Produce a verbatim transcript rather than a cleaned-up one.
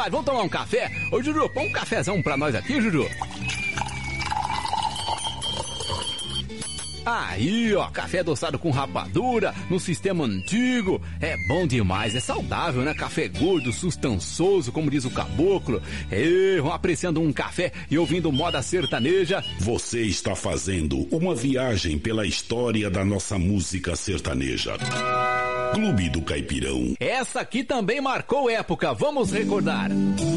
tarde, vamos tomar um café? Ô, Juju, põe um cafezão pra nós aqui, Juju. Aí, ó, café adoçado com rapadura, no sistema antigo. É bom demais, é saudável, né? Café gordo, sustançoso, como diz o caboclo. E vão apreciando um café e ouvindo moda sertaneja. Você está fazendo uma viagem pela história da nossa música sertaneja. Clube do Caipirão. Essa aqui também marcou época, vamos recordar.